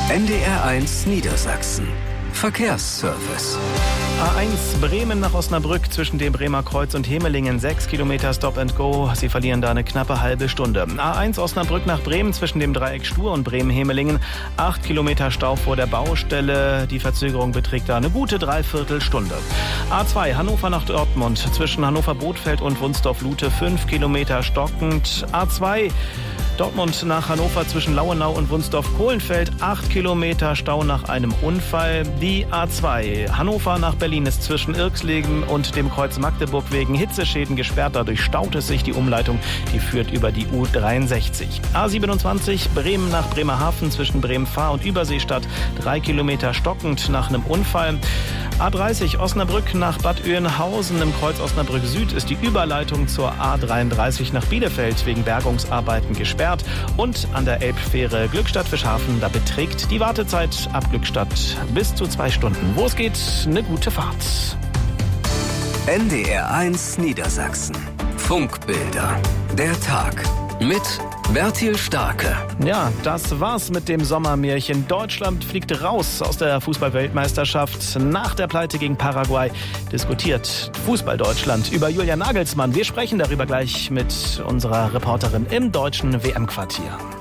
NDR1 Niedersachsen. Verkehrsservice. A1 Bremen nach Osnabrück zwischen dem Bremer Kreuz und Hemelingen 6 Kilometer Stop and Go. Sie verlieren da eine knappe halbe Stunde. A1 Osnabrück nach Bremen zwischen dem Dreieck Stur und Bremen-Hemelingen 8 Kilometer Stau vor der Baustelle. Die Verzögerung beträgt da eine gute Dreiviertelstunde. A2 Hannover nach Dortmund zwischen Hannover-Bothfeld und Wunsdorf-Lute 5 Kilometer stockend. A2 Dortmund nach Hannover zwischen Lauenau und Wunsdorf-Kohlenfeld 8 Kilometer Stau nach einem Unfall. Die A2 Hannover nach Berlin ist zwischen Irxleben und dem Kreuz Magdeburg wegen Hitzeschäden gesperrt. Dadurch staut es sich. Die Umleitung, die führt über die U63. A27 Bremen nach Bremerhaven zwischen Bremen-Fahr und Überseestadt 3 Kilometer stockend nach einem Unfall. A30 Osnabrück nach Bad Oeynhausen im Kreuz Osnabrück Süd ist die Überleitung zur A33 nach Bielefeld wegen Bergungsarbeiten gesperrt. Und an der Elbfähre Glückstadt-Fischhafen, da beträgt die Wartezeit ab Glückstadt bis zu 2 Stunden. Wo es geht, eine gute Fahrt. NDR1 Niedersachsen. Funkbilder. Der Tag. Mit Bertil Starke. Ja, das war's mit dem Sommermärchen. Deutschland fliegt raus aus der Fußball-Weltmeisterschaft. Nach der Pleite gegen Paraguay diskutiert Fußball-Deutschland über Julian Nagelsmann. Wir sprechen darüber gleich mit unserer Reporterin im deutschen WM-Quartier.